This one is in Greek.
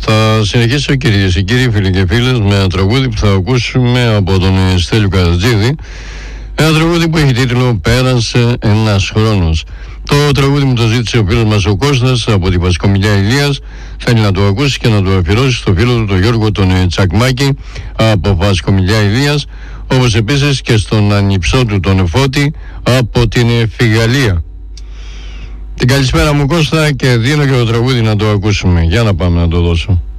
Θα συνεχίσω, κυρίες και κύριοι, φίλοι και φίλες, με ένα τραγούδι που θα ακούσουμε από τον Στέλιο Καρατζίδη. Ένα τραγούδι που έχει τίτλο «Πέρασε ένας χρόνος». Το τραγούδι μου το ζήτησε ο φίλος μας ο Κώστας από την Πασκομιλιά Ηλίας. Θέλει να το ακούσει και να το αφιερώσει στο φίλο του τον Γιώργο τον Τσακμάκη από Πασκομιλιά Ηλίας, όπως επίσης και στον ανιψό του τον Φώτη από την Φιγαλία. Την καλησπέρα μου Κώστα, και δίνω και το τραγούδι να το ακούσουμε. Για να πάμε να το δώσω.